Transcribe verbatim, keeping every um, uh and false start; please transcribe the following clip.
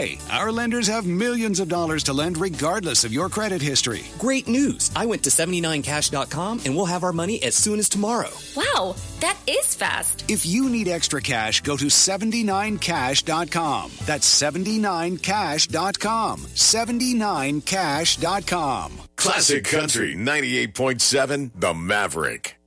Hey, our lenders have millions of dollars to lend regardless of your credit history. Great news. I went to seventy-nine cash dot com and we'll have our money as soon as tomorrow. Wow, that is fast. If you need extra cash, go to seventy-nine cash dot com. That's seventy-nine cash dot com. seventy-nine cash dot com. Classic Country ninety-eight point seven, The Maverick.